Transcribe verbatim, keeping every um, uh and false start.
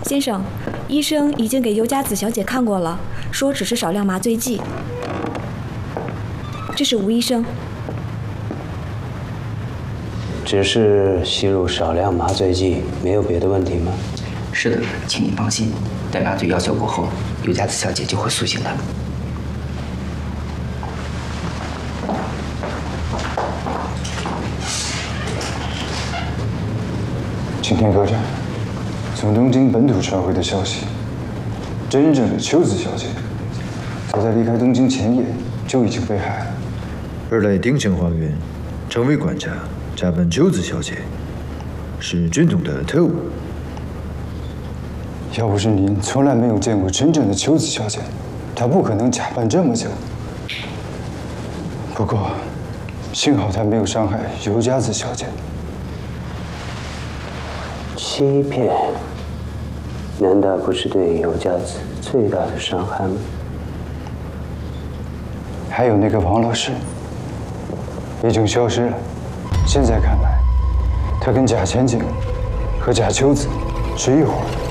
先生，医生已经给尤佳子小姐看过了，说只是少量麻醉剂。这是吴医生。 只是吸入少量麻醉剂，没有别的问题吗？ 是的，请您放心，待麻醉药效过后，尤佳子小姐就会苏醒的。 今天客栈，从东京本土传回的消息，真正的秋子小姐，早在离开东京前夜就已经被害了。 而来丁香花园成为管家，假扮秋子小姐，是军统的特务。 要不是您从来没有见过真正的秋子小姐，她不可能假扮这么久。不过，幸好她没有伤害尤佳子小姐。 欺骗，难道不是对尤佳子最大的伤害吗？ 还有那个王老师，已经消失了。现在看来，他跟贾千景和贾秋子是一伙儿。